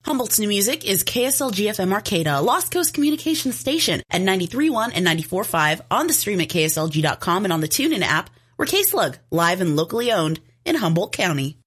Humboldt's new music is KSLG-FM Arcata, Lost Coast Communications Station at 93.1 and 94.5 on the stream at KSLG.com and on the TuneIn app. We're K-Slug, live and locally owned in Humboldt County.